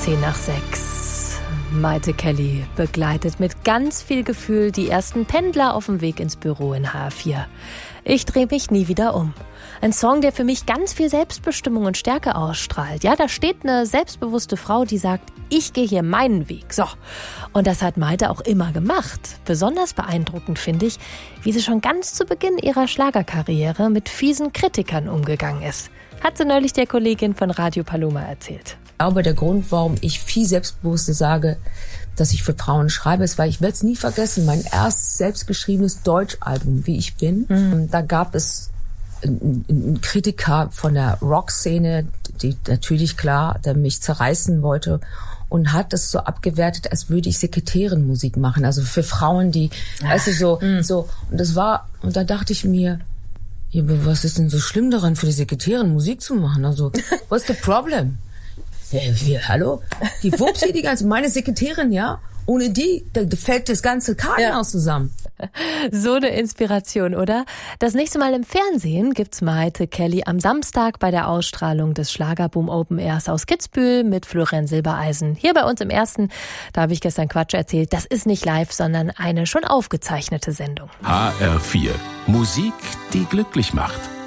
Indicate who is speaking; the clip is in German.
Speaker 1: 6:10. Maite Kelly begleitet mit ganz viel Gefühl die ersten Pendler auf dem Weg ins Büro in HR4. Ich drehe mich nie wieder um. Ein Song, der für mich ganz viel Selbstbestimmung und Stärke ausstrahlt. Ja, da steht eine selbstbewusste Frau, die sagt, ich gehe hier meinen Weg. So. Und das hat Maite auch immer gemacht. Besonders beeindruckend finde ich, wie sie schon ganz zu Beginn ihrer Schlagerkarriere mit fiesen Kritikern umgegangen ist. Hat sie neulich der Kollegin von Radio Paloma erzählt.
Speaker 2: Ich glaube, der Grund, warum ich viel selbstbewusster sage, dass ich für Frauen schreibe, ist, weil ich werde es nie vergessen, mein erstes selbstgeschriebenes Deutschalbum, Wie ich bin. Da gab es einen Kritiker von der Rockszene, die natürlich klar, der mich zerreißen wollte und hat es so abgewertet, als würde ich Sekretärenmusik machen, also für Frauen, die, weißt du, so. Und das war, und da dachte ich mir, ja, aber was ist denn so schlimm daran, für die Sekretärin Musik zu machen? Also, what's the problem? Ja, hallo? Die wuchs hier die ganze, meine Sekretärin, ja? Ohne die, da fällt das ganze Kartenhaus zusammen.
Speaker 1: So eine Inspiration, oder? Das nächste Mal im Fernsehen gibt's Maite Kelly am Samstag bei der Ausstrahlung des Schlagerboom Open Airs aus Kitzbühel mit Florian Silbereisen. Hier bei uns im Ersten, da habe ich gestern Quatsch erzählt, das ist nicht live, sondern eine schon aufgezeichnete Sendung.
Speaker 3: HR4. Musik, die glücklich macht.